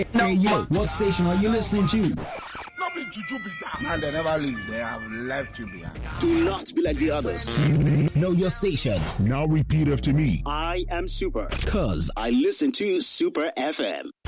Hey, yo, what station are you listening to? Not be juju be that. And they never leave. They have left you behind. Do not be like the others. Know your station. Now repeat after me. I am Super. Cause I listen to Super FM.